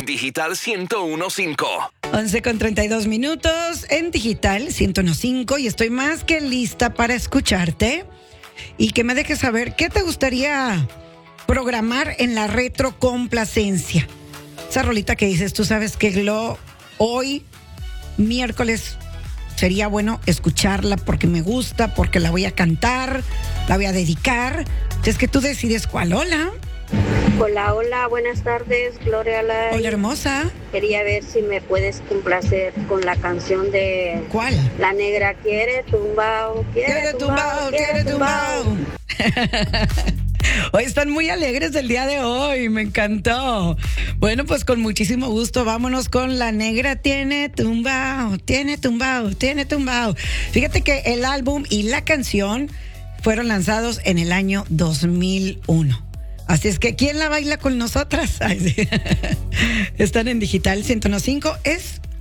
Digital 101.5. 11:32 en Digital 101.5 y estoy más que lista para escucharte y que me dejes saber qué te gustaría programar en la retrocomplacencia. Esa rolita que dices, tú sabes que hoy, miércoles, sería bueno escucharla porque me gusta, porque la voy a cantar, la voy a dedicar. Es que tú decides cuál. Hola. Hola, buenas tardes, Gloria. Hola, hermosa. Quería ver si me puedes complacer con la canción de... ¿Cuál? La Negra quiere tumbao, quiere tumbao. Hoy están muy alegres del día de hoy, me encantó. Bueno, pues con muchísimo gusto, vámonos con La Negra tiene tumbao, tiene tumbao, tiene tumbao. Fíjate que el álbum y la canción fueron lanzados en el año 2001. Así es que, ¿quién la baila con nosotras? Ay, sí. Están en Digital 101.5. Es